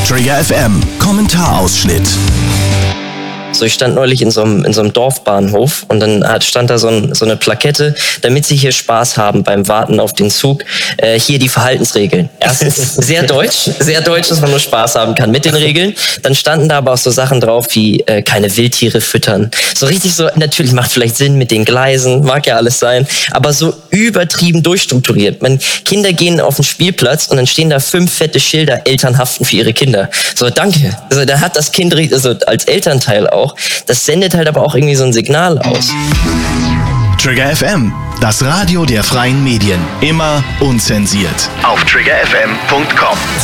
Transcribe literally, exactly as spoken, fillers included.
Trigger F M, Kommentarausschnitt. So, ich stand neulich in so einem, in so einem Dorfbahnhof und dann hat, stand da so, ein, so eine Plakette, damit Sie hier Spaß haben beim Warten auf den Zug, äh, hier die Verhaltensregeln. Erstens sehr deutsch, sehr deutsch, dass man nur Spaß haben kann mit den Regeln. Dann standen da aber auch so Sachen drauf wie äh, keine Wildtiere füttern. So richtig so, natürlich macht vielleicht Sinn mit den Gleisen, mag ja alles sein, aber so übertrieben durchstrukturiert. Man, Kinder gehen auf den Spielplatz und dann stehen da fünf fette Schilder, Eltern haften für ihre Kinder. So, danke. Also da hat das Kind, also als Elternteil auch, das sendet halt aber auch irgendwie so ein Signal aus. Trigger F M, das Radio der freien Medien. Immer unzensiert. Auf trigger f m punkt com.